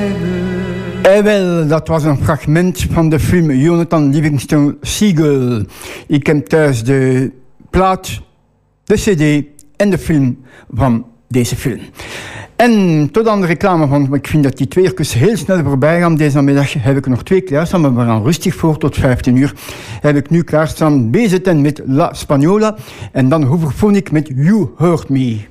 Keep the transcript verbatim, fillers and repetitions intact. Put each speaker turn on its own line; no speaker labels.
Eh wel, dat was een fragment van de film Jonathan Livingston Seagull. Ik heb thuis de plaat, de cd en de film van deze film. En tot aan de reclame, want ik vind dat die twee uur heel snel voorbij gaan. Deze middag heb ik nog twee klaarstaan, maar we gaan rustig voor tot vijftien uur. Heb ik nu klaarstaan B Z N met La Spagnola en dan Hooverphonic met You Hurt Me.